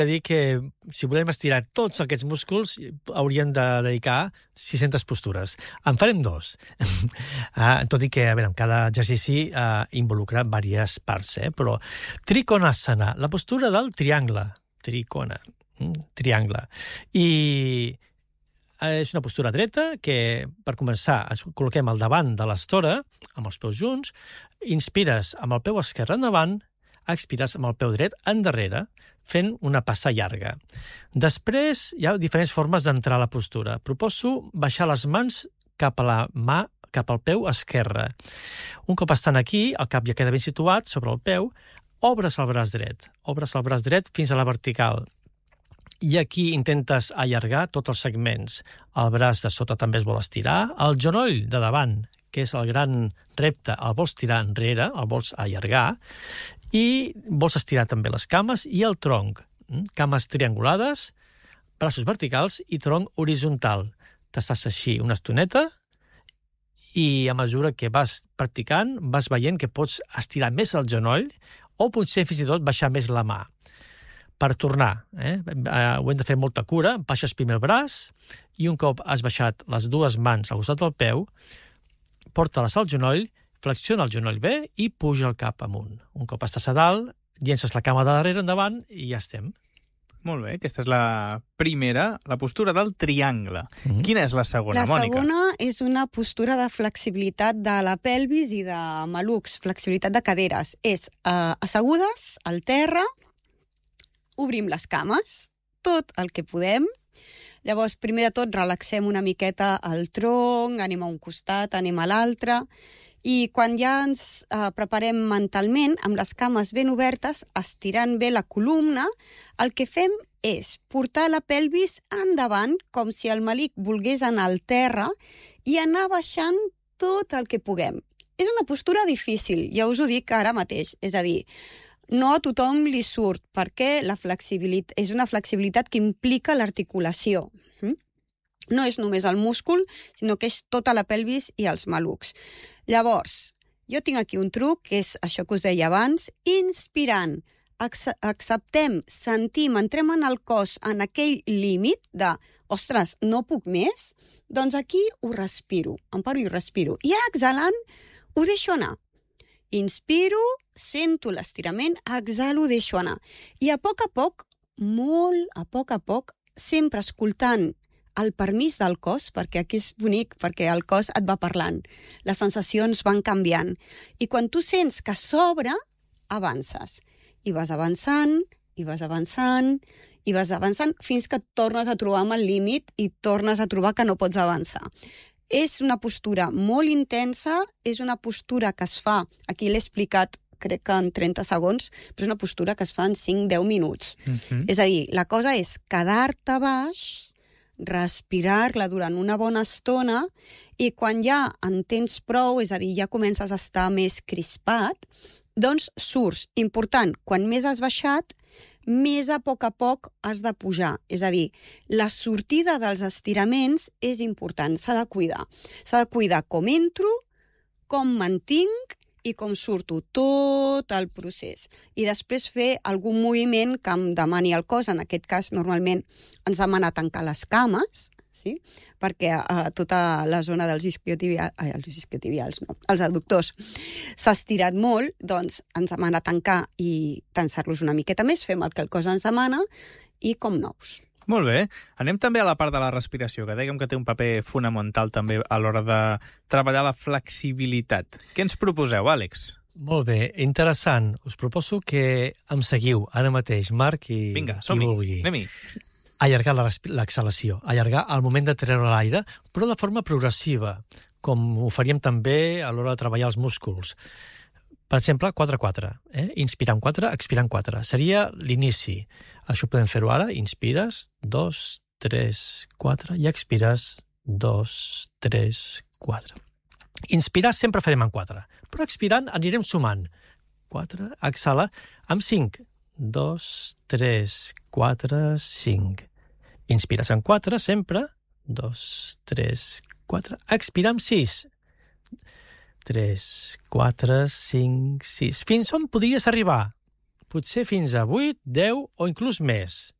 He de dir que si volem estirar tots aquests músculs hauríem de dedicar 600 postures. En farem 2. Tot i que, a veure, cada exercici involucra diverses parts, però Trikonasana, la postura del triangle. Triangle. I és una postura dreta que, per començar, ens col·loquem al davant de l'estora, amb els peus junts, inspires amb el peu esquerre endavant, expires amb el peu dret endarrere, fent una passa llarga. Després hi ha diferents formes d'entrar a la postura. Proposo baixar les mans cap al peu esquerre. Un cop estan aquí, el cap ja queda ben situat sobre el peu, obres el braç dret. Obres el braç dret fins a la vertical. I aquí intentes allargar tots els segments. El braç de sota també es vol estirar. El genoll de davant, que és el gran repte, el vols tirar enrere, el vols allargar, i vols estirar també les cames i el tronc. Cames triangulades, braços verticals i tronc horitzontal. T'estàs així una estoneta i a mesura que vas practicant vas veient que pots estirar més el genoll o potser fins i tot baixar més la mà. Per tornar, ho hem de fer amb molta cura, baixes primer el braç i un cop has baixat les dues mans al costat del peu, porta-les al genoll, flexiona el genoll bé i puja el cap amunt. Un cop estàs a dalt, llences la cama de darrere endavant i ja estem. Molt bé, aquesta és la primera, la postura del triangle. Quina és la segona, Mònica? La segona és una postura de flexibilitat de la pelvis i de malucs, flexibilitat de caderes. És assegudes al terra, obrim les cames, tot el que podem. Llavors, primer de tot, relaxem una miqueta el tronc, anem a un costat, anem a l'altre, i quan ja ens preparem mentalment, amb les cames ben obertes, estirant bé la columna, el que fem és portar la pelvis endavant, com si el malic volgués anar al terra, i anar baixant tot el que puguem. És una postura difícil, ja us ho dic ara mateix, és a dir, no a tothom li surt, perquè és una flexibilitat que implica l'articulació. No és només el múscul, sinó que és tota la pelvis i els malucs. Llavors, jo tinc aquí un truc, que és això que us deia abans, inspirant, acceptem, sentim, entrem en el cos en aquell límit de, ostres, no puc més, doncs aquí ho respiro, em paro i respiro. I exhalant, ho deixo anar. Inspiro, sento l'estirament, exhalo, deixo anar. I a poc, molt a poc, sempre escoltant el permís del cos, perquè aquí és bonic, perquè el cos et va parlant. Les sensacions van canviant. I quan tu sents que s'obre, avances. I vas avançant, i vas avançant, i vas avançant, fins que et tornes a trobar amb el límit i tornes a trobar que no pots avançar. És una postura molt intensa, és una postura que es fa, aquí l'he explicat crec que en 30 segons, però és una postura que es fa en 5-10 minuts. És a dir, la cosa és quedar-te baix, respirar-la durant una bona estona i quan ja en tens prou, és a dir, ja comences a estar més crispat, doncs surts. Important, quan més has baixat, més a poc has de pujar. És a dir, la sortida dels estiraments és important, s'ha de cuidar. S'ha de cuidar com entro, com mantinc i com surto, tot el procés. I després fer algun moviment que em demani el cos, en aquest cas normalment ens demana tancar les cames, sí? Perquè tota la zona dels els adductors s'ha estirat molt, doncs ens demana tancar i tensar-los una miqueta més, fem el que el cos ens demana i com nous. Molt bé. Anem també a la part de la respiració, que dèiem que té un paper fonamental també a l'hora de treballar la flexibilitat. Què ens proposeu, Àlex? Molt bé, interessant. Us proposo que em seguiu ara mateix, Marc, i vinga, qui vulgui. Anem-hi. Allargar l'exhalació, allargar el moment de treure l'aire, però de forma progressiva, com ho faríem també a l'hora de treballar els músculs. Per exemple, 4-4. Inspirar en 4, expirar en 4. Seria l'inici. Això podem fer-ho ara. Inspires, 2, 3, 4, i expires, 2, 3, 4. Inspirar sempre farem en 4, però expirant anirem sumant. 4, exhala, amb 5. 2, 3, 4, 5. Inspires en 4 sempre. 2, 3, 4. Expirar amb 6. 3, 4, 5, 6. Fins on podries arribar? potser fins a 8, 10 o inclús més.